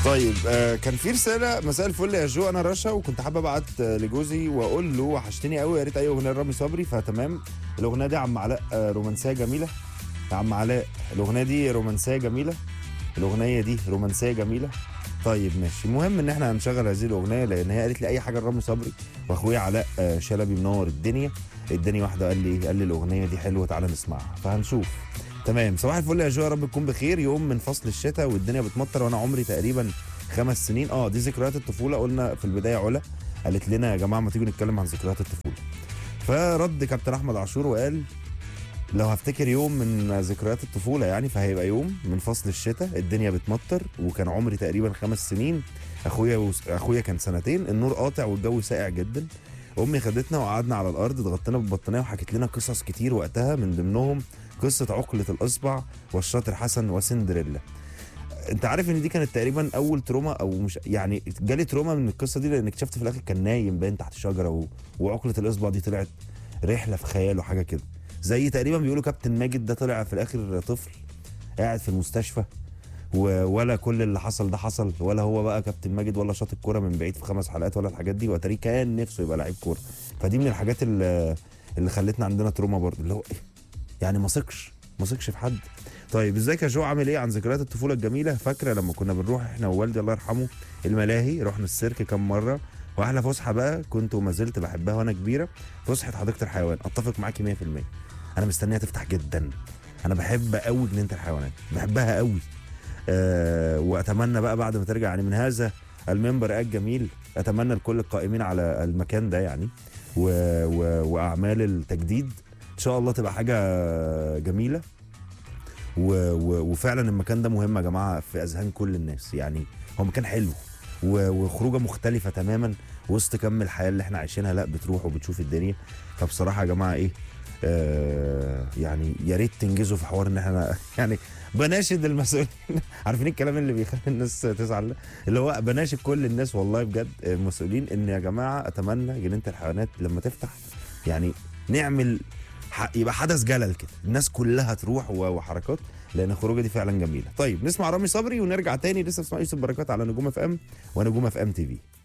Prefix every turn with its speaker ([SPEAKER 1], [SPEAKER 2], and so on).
[SPEAKER 1] طيب كان في رساله: مساء الفل يا جو، انا رشا وكنت حابب ابعت لجوزي واقول له وحشتني قوي، يا ريت اي اغنيه لرامي صبري. فتمام، الاغنيه دي عم علاء رومانسيه جميله. يا عم علاء الاغنيه دي رومانسيه جميله، الاغنيه دي رومانسيه جميله. طيب ماشي، المهم ان احنا هنشغل هذه الاغنيه لان هي قالت لي اي حاجه لرامي صبري، واخويا علاء شلبي منور الدنيا. اداني واحده قال لي الاغنيه دي حلوه تعالى نسمعها، فهنشوف. تمام، صباح الفل يا جو، يا رب تكون بخير. يوم من فصل الشتاء والدنيا بتمطر وانا عمري تقريبا 5 سنين. دي ذكريات الطفوله. قلنا في البدايه علا قالت لنا يا جماعه ما تيجوا نتكلم عن ذكريات الطفوله. فرد كابتن احمد عاشور وقال: لو هفتكر يوم من ذكريات الطفوله يعني فهيبقى يوم من فصل الشتاء، الدنيا بتمطر وكان عمري تقريبا 5 سنين. اخويا كان 2 سنين، النور قاطع والجو ساقع جدا. امي خدتنا وقعدنا على الارض، اتغطينا بالبطانيه وحكت لنا قصص كتير وقتها، من ضمنهم قصه عقله الاصبع والشاطر حسن وسندريلا. انت عارف ان دي كانت تقريبا اول تروما، او مش يعني جالي تروما من القصه دي لان اكتشفت في الاخر كان نايم باين تحت شجره وعقله الاصبع دي طلعت رحله في خياله حاجه كده. زي تقريبا بيقولوا كابتن ماجد ده طلع في الاخر طفل قاعد في المستشفى، ولا كل اللي حصل ده حصل، ولا هو بقى كابتن ماجد ولا شاط الكوره من بعيد في 5 حلقات ولا الحاجات دي، واتاريه كان نفسه يبقى لعيب كوره. فدي من الحاجات اللي خلتنا عندنا تروما برضه، اللي هو يعني ما ثقش في حد. طيب ازيك يا جو، عامل ايه؟ عن ذكريات الطفوله الجميله. فاكره لما كنا بنروح احنا ووالدي الله يرحمه الملاهي، رحنا السيرك كم مره، واحلى فسحه بقى كنت وما زلت بحبها وانا كبيره فسحه حديقه الحيوان. اتفق معاكي 100%. انا مستنيها تفتح جدا، انا بحب قوي جنينه الحيوانات، بحبها قوي. واتمنى بقى بعد ما ترجع يعني من هذا المنبر الجميل، اتمنى لكل القائمين على المكان ده يعني واعمال التجديد ان شاء الله تبقى حاجه جميله. وفعلا المكان ده مهم يا جماعه في اذهان كل الناس، يعني هو مكان حلو وخروجه مختلفه تماما وسط كم الحياه اللي احنا عايشينها. لا بتروح وبتشوف الدنيا. فبصراحه يا جماعه ايه، يعني يا ريت تنجزوا في حوار ان احنا يعني بناشد المسؤولين عارفين الكلام اللي بيخلي الناس تزعل ده؟ اللي هو بناشد كل الناس والله بجد المسؤولين ان يا جماعه اتمنى جنينه الحيوانات لما تفتح يعني نعمل يبقى حدث جلل كده، الناس كلها تروح وحركات، لان الخروجه دي فعلا جميله. طيب نسمع رامي صبري ونرجع تاني، لسه بنسمع يوسف بركات على نجوم اف ام ونجوم اف ام تي في.